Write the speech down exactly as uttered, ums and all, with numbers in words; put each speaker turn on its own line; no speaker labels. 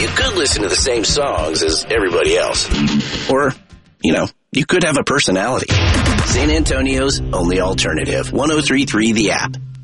You could listen to the same songs as everybody else. Or, you know, you could have a personality. San Antonio's only alternative. one oh three point three The App.